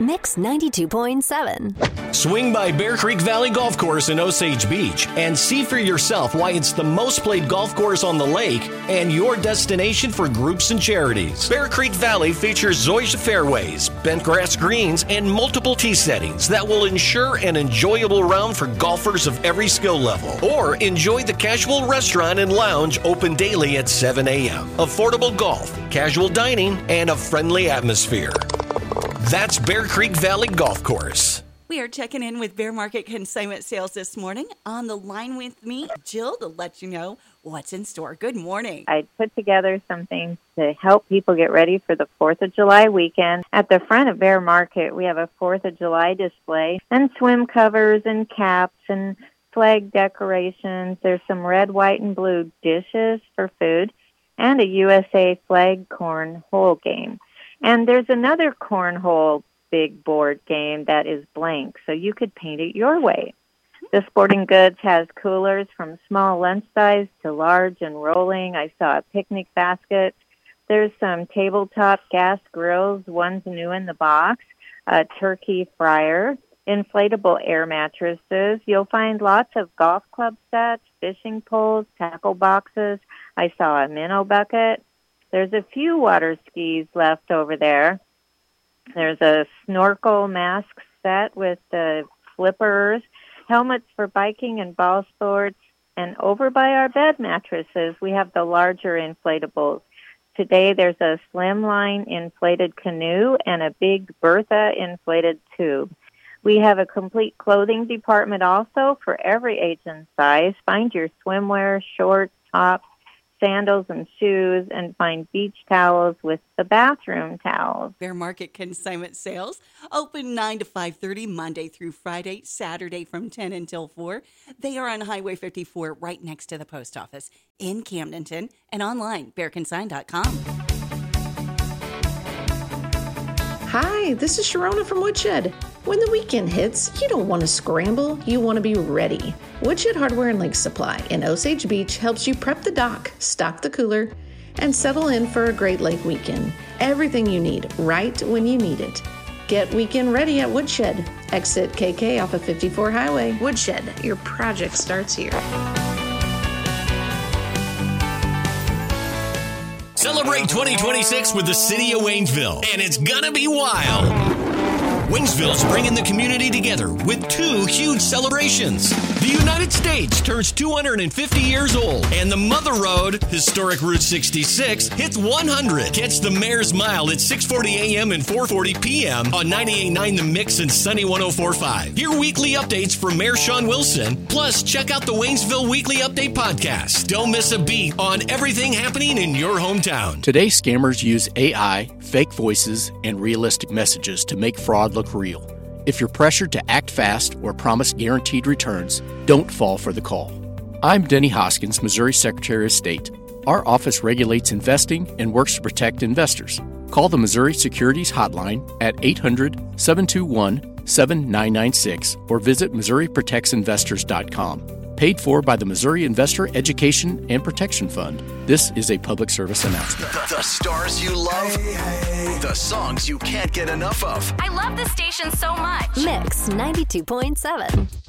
Mix 92.7. Swing by Bear Creek Valley Golf Course in Osage Beach and see for yourself why it's the most played golf course on the lake and your destination for groups and charities. Bear Creek Valley features zoysia fairways, bent grass greens, and multiple tee settings that will ensure an enjoyable round for golfers of every skill level. Or enjoy the casual restaurant and lounge open daily at 7 a.m. Affordable golf, casual dining, and a friendly atmosphere. That's Bear Creek Valley Golf Course. We are checking in with Bear Market Consignment Sales this morning. On the line with me, Jill, to let you know what's in store. Good morning. I put together some things to help people get ready for the 4th of July weekend. At the front of Bear Market, we have a 4th of July display and swim covers and caps and flag decorations. There's some red, white, and blue dishes for food and a USA flag cornhole game. And there's another cornhole big board game that is blank, so you could paint it your way. The Sporting Goods has coolers from small lunch size to large and rolling. I saw a picnic basket. There's some tabletop gas grills, one's new in the box, a turkey fryer, inflatable air mattresses. You'll find lots of golf club sets, fishing poles, tackle boxes. I saw a minnow bucket. There's a few water skis left over there. There's a snorkel mask set with the flippers, helmets for biking and ball sports, and over by our bed mattresses, we have the larger inflatables. Today, there's a slimline inflated canoe and a big Bertha inflated tube. We have a complete clothing department also for every age and size. Find your swimwear, shorts, tops, sandals and shoes, and find beach towels with the bathroom towels. Bear Market Consignment Sales open 9 to 5:30 Monday through Friday, Saturday from 10 until 4. They are on Highway 54 right next to the post office in Camdenton and online, bearconsign.com. Hi, this is Sharona from Woodshed. When the weekend hits, you don't want to scramble, you want to be ready. Woodshed Hardware and Lake Supply in Osage Beach helps you prep the dock, stock the cooler, and settle in for a great lake weekend. Everything you need right when you need it. Get weekend ready at Woodshed. Exit KK off of 54 Highway. Woodshed, your project starts here. Celebrate 2026 with the City of Waynesville, and it's gonna be wild. Waynesville's bringing the community together with two huge celebrations. The United States turns 250 years old, and the Mother Road, historic Route 66, hits 100. Catch the Mayor's Mile at 6:40 a.m. and 4:40 p.m. on 98.9 The Mix and Sunny 104.5. Hear weekly updates from Mayor Sean Wilson, plus check out the Waynesville Weekly Update podcast. Don't miss a beat on everything happening in your hometown. Today, scammers use AI, fake voices, and realistic messages to make fraud look real. If you're pressured to act fast or promise guaranteed returns, don't fall for the call. I'm Denny Hoskins, Missouri Secretary of State. Our office regulates investing and works to protect investors. Call the Missouri Securities Hotline at 800-721-7996 or visit MissouriProtectsInvestors.com. Paid for by the Missouri Investor Education and Protection Fund. This is a public service announcement. The stars you love, the songs you can't get enough of. I love this station so much. Mix 92.7.